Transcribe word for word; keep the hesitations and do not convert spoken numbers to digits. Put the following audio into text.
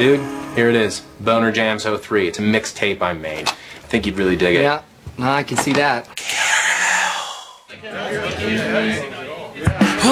Dude, here it is. Boner Jams oh three. It's a mixtape I made. I think you'd really dig it. Yeah, I can see that.